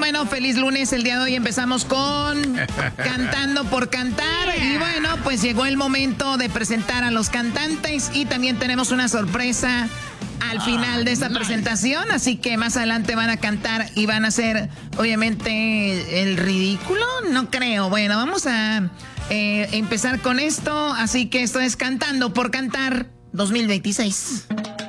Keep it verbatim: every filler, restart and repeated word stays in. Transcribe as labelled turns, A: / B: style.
A: bueno, feliz lunes. El día de hoy empezamos con Cantando por Cantar. Y bueno, pues llegó el momento de presentar a los cantantes y también tenemos una sorpresa al final de esta presentación. Así que más adelante van a cantar y van a hacer, obviamente, el ridículo. No creo. Bueno, vamos a eh, empezar con esto. Así que esto es Cantando por Cantar dos mil veintiséis.